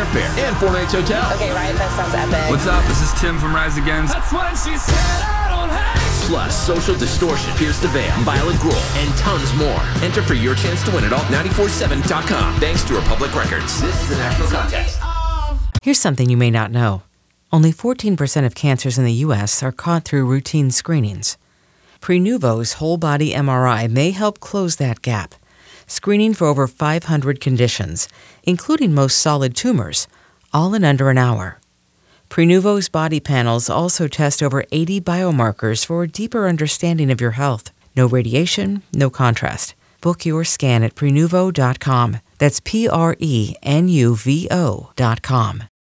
airfare and 4 nights hotel. Okay, right, that sounds epic. What's up? This is Tim from Rise Against. That's what she said, I don't hate. Plus, Social Distortion, Pierce the Veil, Violet Gruel, and tons more. Enter for your chance to win at alt947.com. Thanks to Republic Records. This is a national contest. Here's something you may not know. Only 14% of cancers in the U.S. are caught through routine screenings. Prenuvo's whole-body MRI may help close that gap, screening for over 500 conditions, including most solid tumors, all in under an hour. Prenuvo's body panels also test over 80 biomarkers for a deeper understanding of your health. No radiation, no contrast. Book your scan at Prenuvo.com. That's Prenuvo.com.